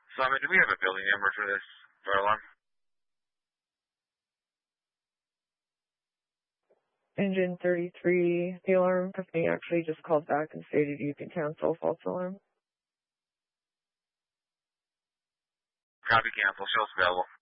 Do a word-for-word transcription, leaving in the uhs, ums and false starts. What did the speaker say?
Simon, do we have a building number for this fire alarm? Engine thirty-three, the alarm company actually just called back and stated you can cancel false alarm. Copy, cancel. Show us available.